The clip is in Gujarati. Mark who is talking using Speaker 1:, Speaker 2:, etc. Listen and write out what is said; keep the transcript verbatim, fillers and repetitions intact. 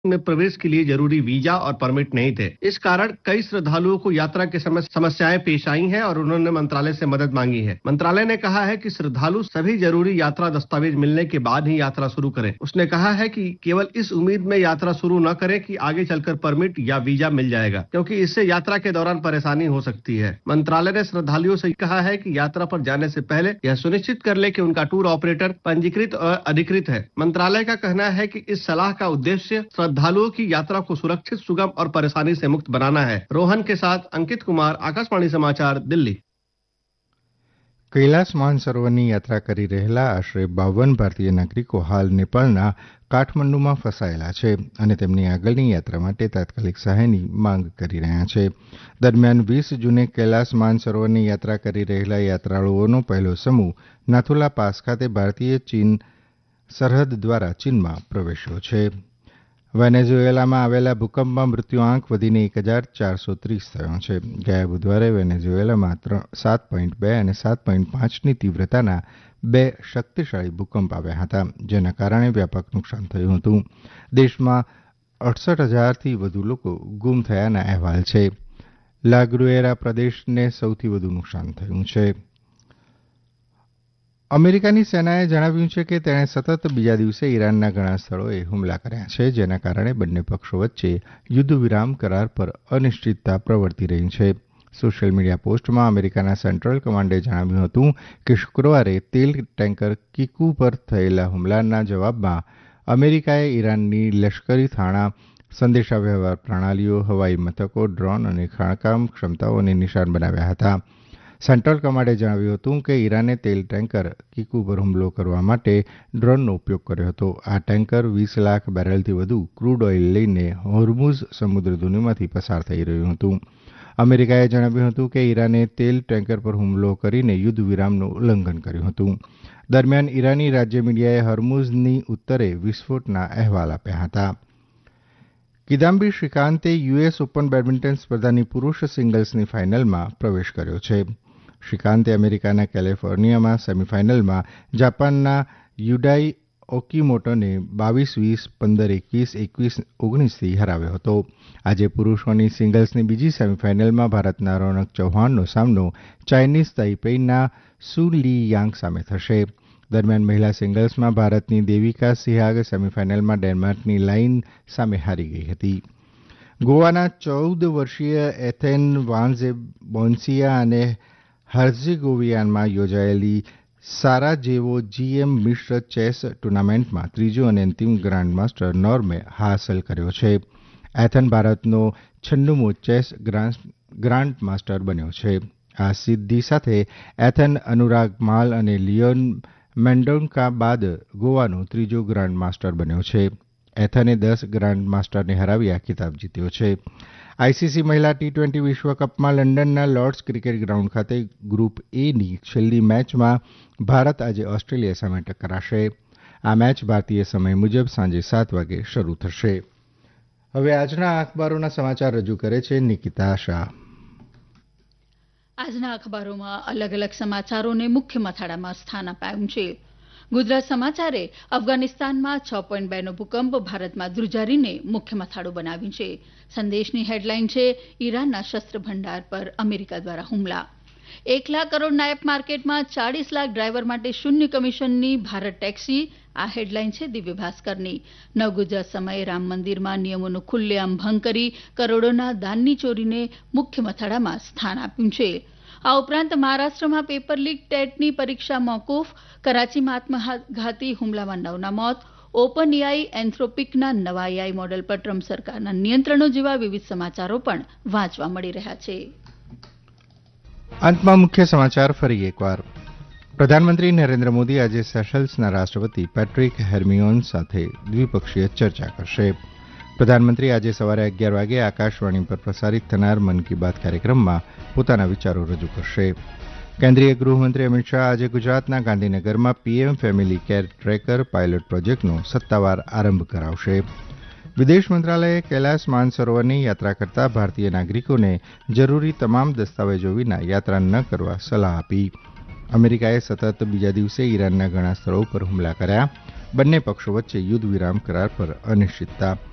Speaker 1: में प्रवेश के लिए जरूरी वीजा और परमिट नहीं थे। इस कारण कई श्रद्धालुओं को यात्रा के समय समस्याएं पेश आई हैं और उन्होंने मंत्रालय से मदद मांगी है। मंत्रालय ने कहा है कि श्रद्धालु सभी जरूरी यात्रा दस्तावेज मिलने के बाद ही यात्रा शुरू करें। उसने कहा है कि केवल इस उम्मीद में यात्रा शुरू न करें कि आगे चलकर परमिट या वीजा मिल जाएगा, क्योंकि इससे यात्रा के दौरान परेशानी हो सकती है। मंत्रालय ने श्रद्धालुओं से कहा है कि यात्रा पर जाने से पहले यह सुनिश्चित कर ले कि उनका टूर ऑपरेटर पंजीकृत और अधिकृत है। मंत्रालय का कहना है कि इस सलाह का उद्देश्य श्रद्धालुओं की यात्रा को सुरक्षित, सुगम और परेशानी से मुक्त बनाना है। रोहन के साथ अंकित कुमार, आकाशवाणी समाचार, दिल्ही।
Speaker 2: કૈલાસ માનસરોવરની યાત્રા કરી રહેલા આશરે બાવન ભારતીય નાગરિકો હાલ નેપાળના કાઠમંડુમાં ફસાયેલા છે અને તેમની આગળની યાત્રા માટે તાત્કાલિક સહાયની માંગ કરી રહ્યા છે. દરમિયાન વીસ જૂને કૈલાસ માનસરોવરની યાત્રા કરી રહેલા યાત્રાળુઓનો પહેલો સમૂહ નાથુલા પાસ ખાતે ભારતીય ચીન સરહદ દ્વારા ચીનમાં પ્રવેશ્યો છે. વેનેઝુએલામાં આવેલા ભૂકંપમાં મૃત્યુઆંક વધીને એક હજાર ચારસો ત્રીસ થયો છે. ગયા બુધવારે વેનેઝુએલામાં સાત પોઈન્ટ બે અને સાત પોઈન્ટ પાંચની તીવ્રતાના બે શક્તિશાળી ભૂકંપ આવ્યા હતા, જેના કારણે વ્યાપક નુકસાન થયું હતું. દેશમાં અડસઠ હજારથી વધુ લોકો ગુમ થયાના અહેવાલ છે. લાગ્રુએરા પ્રદેશને સૌથી વધુ નુકસાન થયું છે. અમેરિકાની સેનાએ જણાવ્યું છે કે તેણે સતત બીજા દિવસે ઈરાનના ઘણા સ્થળોએ હુમલા કર્યા છે, જેના કારણે બંને પક્ષો વચ્ચે યુદ્ધ વિરામ કરાર પર અનિશ્ચિતતા પ્રવર્તી રહી છે. સોશિયલ મીડિયા પોસ્ટમાં અમેરિકાના સેન્ટ્રલ કમાન્ડે જણાવ્યું હતું કે શુક્રવારે તેલ ટેન્કર કિકુ પર થયેલા હુમલાના જવાબમાં અમેરિકાએ ઈરાનની લશ્કરી થાણા, સંદેશાવ્યવહાર પ્રણાલીઓ, હવાઈ મથકો, ડ્રોન અને ખાણકામ ક્ષમતાઓને નિશાન બનાવ્યા હતા. સેન્ટ્રલ કમાન્ડે જણાવ્યું હતું કે ઈરાને તેલ ટેન્કર કિકુ પર હુમલો કરવા માટે ડ્રોનનો ઉપયોગ કર્યો હતો. આ ટેન્કર વીસ લાખ બેરલથી વધુ ક્રૂડ ઓઇલ લઈને હોર્મુઝ સમુદ્ર ધુનીમાંથી પસાર થઈ રહ્યું હતું. અમેરિકાએ જણાવ્યું હતું કે ઈરાને તેલ ટેન્કર પર હુમલો કરીને યુદ્ધ વિરામનું ઉલ્લંઘન કર્યું હતું. દરમિયાન ઈરાની રાજ્ય મીડિયાએ હોર્મુઝની ઉત્તરે વિસ્ફોટના અહેવાલ આપ્યા હતા. કિદામ્બી શ્રીકાંતે યુએસ ઓપન બેડમિન્ટન સ્પર્ધાની પુરૂષ સિંગલ્સની ફાઇનલમાં પ્રવેશ કર્યો છે. શ્રીકાંતે અમેરિકાના કેલિફોર્નિયામાં સેમીફાઇનલમાં જાપાનના યુડાઈ ઓકીમોટોને બાવીસ વીસ, પંદર એકવીસ, એકવીસ ઓગણીસથી હરાવ્યો હતો. આજે પુરૂષોની સિંગલ્સની બીજી સેમીફાઇનલમાં ભારતના રોનક ચૌહાણનો સામનો ચાઇનીઝ તાઇપેઈના સુ લી યાંગ સામે થશે. દરમિયાન મહિલા સિંગલ્સમાં ભારતની દેવિકા સિહાગ સેમીફાઇનલમાં ડેનમાર્કની લાઇન સામે હારી ગઈ હતી. ગોવાના ચૌદ વર્ષીય એથેન વાન્ઝે બોન્સિયા અને હર્ઝેગોવિયામાં યોજાયેલી સારાજેવો જીએમ મિશ્ર ચેસ ટુર્નામેન્ટમાં ત્રીજો અને અંતિમ ગ્રાન્ડ માસ્ટર નોર્મે હાંસલ કર્યો છે. એથેન ભારતનો છન્નુમો ચેસ ગ્રાન્ડ માસ્ટર બન્યો છે. આ સિદ્ધિ સાથે એથેન અનુરાગ માલ અને લિયોન મેન્ડોન્કા બાદ ગોવાનો ત્રીજો ગ્રાન્ડ માસ્ટર બન્યો છે. એથેને દસ ગ્રાન્ડ માસ્ટરને હરાવી આ ખિતાબ જીત્યો છે. આઈસીસી મહિલા ટી ટ્વેન્ટી વિશ્વકપમાં લંડનના લોર્ડ્સ ક્રિકેટ ગ્રાઉન્ડ ખાતે ગ્રુપ એની છેલ્લી મેચમાં ભારત આજે ઓસ્ટ્રેલિયા સામે ટકરાશે. આ મેચ ભારતીય સમય મુજબ સાંજે સાત વાગે શરૂ થશે. હવે આજના અખબારોના સમાચાર રજૂ કરે છે નિકિતા શાહ.
Speaker 3: આજના અખબારોમાં અલગ અલગ સમાચારોને મુખ્ય મથાળામાં સ્થાન અપાયું છે. ગુજરાત સમાચારે અફઘાનિસ્તાનમાં છ પોઈન્ટ બેનો ભૂકંપ ભારતમાં ધ્રુજારીને મુખ્ય મથાળું બનાવ્યું છે. સંદેશની હેડલાઇન છે ઈરાનના શસ્ત્ર ભંડાર પર અમેરિકા દ્વારા હુમલા. એક લાખ કરોડના એપ માર્કેટમાં ચાળીસ લાખ ડ્રાઈવર માટે શૂન્ય કમિશનની ભારત ટેક્સી. આ હેડલાઇન છે દિવ્ય ભાસ્કરની. નવગુજરાત સમયે રામ મંદિરમાં નિયમોનો ખુલ્લેઆમ ભંગ કરી કરોડોના દાનની ચોરીને મુખ્ય મથાળામાં સ્થાન આપ્યું છે. આ ઉપરાંત મહારાષ્ટ્રમાં પેપર લીક ટેટની પરીક્ષા મોકૂફ. કરાચીમાં આત્મઘાતી હુમલામાં નવના મોત. ઓપન એઆઈ એન્થ્રોપિકના નવા એઆઈ મોડેલ પર ટ્રમ્પ સરકારના નિયંત્રણો જેવા વિવિધ સમાચારો પણ વાંચવા મળી રહ્યા છે.
Speaker 2: અંતમાં મુખ્ય સમાચાર ફરી એકવાર. પ્રધાનમંત્રી નરેન્દ્ર મોદી આજે સેશલ્સના રાષ્ટ્રપતિ પેટ્રિક હેર્મિયોન સાથે દ્વિપક્ષીય ચર્ચા કરશે. પ્રધાનમંત્રી આજે સવારે અગિયાર વાગે આકાશવાણી પર પ્રસારિત થનાર મન કી બાત કાર્યક્રમમાં પોતાના વિચારો રજૂ કરશે. કેન્દ્રીય ગૃહમંત્રી અમિત શાહ આજે ગુજરાતના ગાંધીનગરમાં PM family care tracker pilot પ્રોજેક્ટનો સત્તાવાર આરંભ કરાવશે. વિદેશ મંત્રાલયે કૈલાસ માનસરોવરની યાત્રા કરતા ભારતીય નાગરિકોને જરૂરી તમામ દસ્તાવેજો વિના યાત્રા ન કરવા સલાહ આપી. અમેરિકાએ સતત બીજા દિવસે ઈરાનના ઘણા સ્થળો પર હુમલા કર્યા. બંને પક્ષો વચ્ચે યુદ્ધ વિરામ કરાર પર અનિશ્ચિતતા.